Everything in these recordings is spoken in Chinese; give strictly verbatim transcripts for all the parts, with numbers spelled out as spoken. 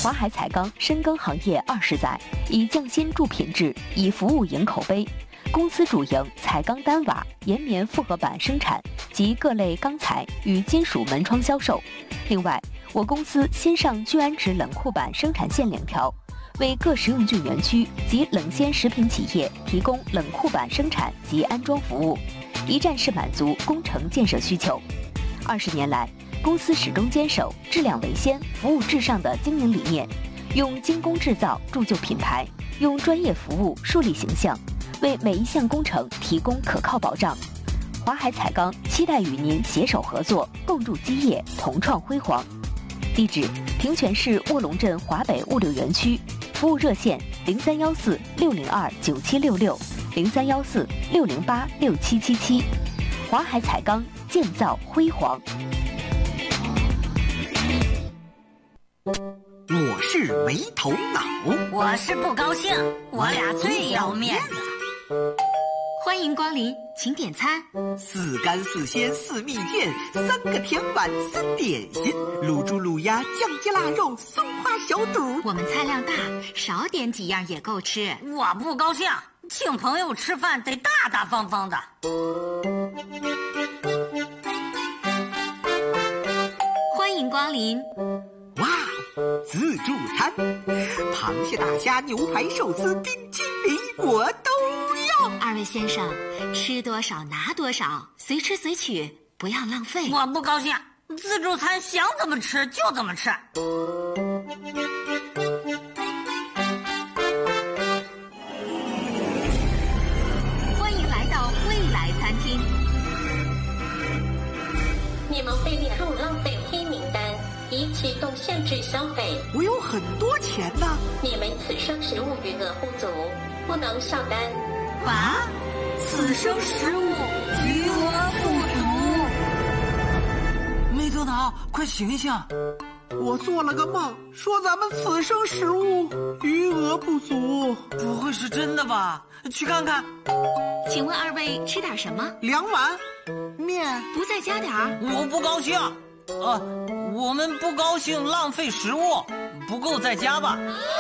华海彩钢深耕行业二十载，以匠心助品质，以服务赢口碑。公司主营彩钢单瓦、岩棉复合板生产及各类钢材与金属门窗销售。另外，我公司新上聚氨酯冷库板生产线两条，为各食用菌园区及冷鲜食品企业提供冷库板生产及安装服务，一站式满足工程建设需求。二十年来，公司始终坚守质量为先、服务至上的经营理念，用精工制造铸就品牌，用专业服务树立形象，为每一项工程提供可靠保障。华海彩钢期待与您携手合作，共筑基业，同创辉煌。地址：平泉市卧龙镇华北物流园区，服务热线：零三幺四六零二九七六六，零三幺四六零八六七七七。华海彩钢，建造辉煌。 我是没头脑， 我是不高兴，我俩最要面子。 欢迎光临，请点餐。 四干四鲜四蜜饯，三个甜碗三点心，卤猪卤鸭酱鸡腊肉松花小肚。 我们菜量大，少点几样也够吃。 我不高兴，请朋友吃饭得大大方方的。 欢迎光临。 哇，自助餐，螃蟹、大虾、牛排、寿司、冰淇淋，我都要。 二位先生，吃多少拿多少，随吃随取，不要浪费。 我不高兴，自助餐想怎么吃就怎么吃。 欢迎来到未来餐厅。 你们被列入浪费黑名单，已启动限制消费。 我有很多钱呢。 你们此生食物余额不足，不能上单。 啊？此生食物余额不足？ 没头脑，快醒醒！ 我做了个梦，说咱们此生食物余额不足。 不会是真的吧？去看看。 请问二位吃点什么？ 两碗面。 不再加点儿？ 我不高兴。呃，我们不高兴浪费食物，不够再加吧。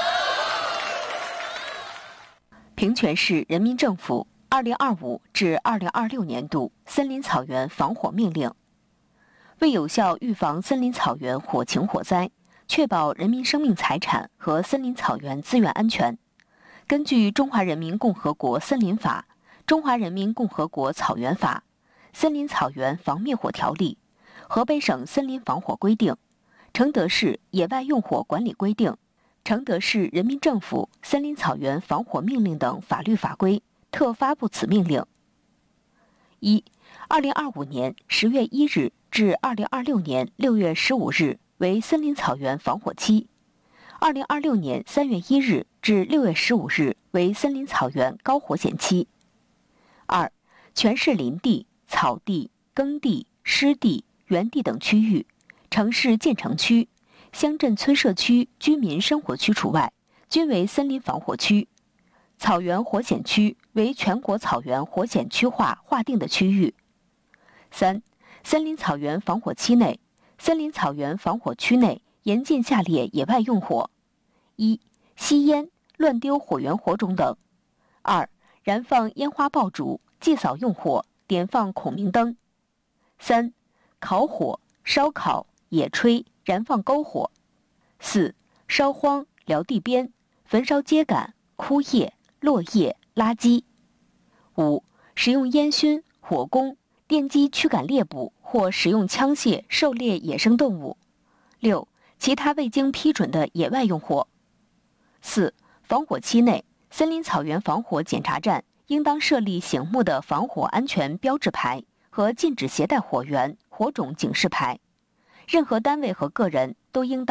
平泉市人民政府二零二五至二零二六年度森林草原防火命令，为有效预防森林草原火情火灾，确保人民生命财产和森林草原资源安全，根据《中华人民共和国森林法》、《中华人民共和国草原法》、《森林草原防灭火条例》、河北省森林防火规定、承德市野外用火管理规定、承德市人民政府森林草原防火命令等法律法规，特发布此命令。一、二零二五年十月一日至二零二六年六月十五日为森林草原防火期；二零二六年三月一日至六月十五日为森林草原高火险期。二、全市林地、草地、耕地、湿地、园地等区域，城市建成区、乡镇村社区居民生活区除外，均为森林防火区。草原火险区为全国草原火险区划划定的区域。三、森林草原防火期内，森林草原防火区内严禁下列野外用火：一、吸烟、乱丢火源火种等；二、燃放烟花爆竹、祭扫用火、点放孔明灯；三、烤火、烧烤、野炊、燃放篝火；四、烧荒、燎地边、焚烧秸秆、枯叶、落叶、垃圾；五、使用烟熏、火攻、电击驱赶猎捕或使用枪械狩猎野生动物；六、其他未经批准的野外用火。四、防火期内，森林草原防火检查站应当设立醒目的防火安全标志牌和禁止携带火源、火种警示牌。任何单位和个人都应当